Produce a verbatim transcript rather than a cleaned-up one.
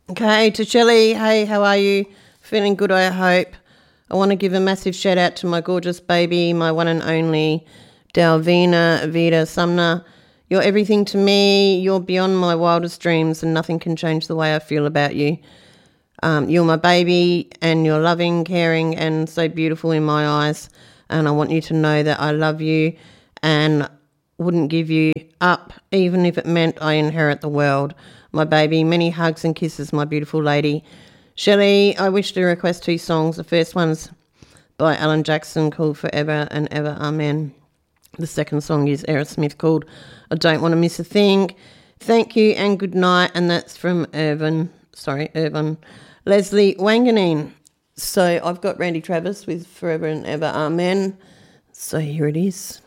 Okay, to Shelley, hey, how are you? Feeling good, I hope. I want to give a massive shout out to my gorgeous baby, my one and only Dalvina Vida Sumner. You're everything to me. You're beyond my wildest dreams, and nothing can change the way I feel about you. Um, you're my baby, and you're loving, caring, and so beautiful in my eyes. And I want you to know that I love you and wouldn't give you up, even if it meant I inherit the world. My baby, many hugs and kisses, my beautiful lady. Shelley, I wish to request two songs. The first one's by Alan Jackson called Forever and Ever, Amen. The second song is Aerosmith called I Don't Want to Miss a Thing. Thank you and good night. And that's from Irvin, sorry, Irvin. Leslie Wanganeen. So I've got Randy Travis with Forever and Ever, Amen. So here it is.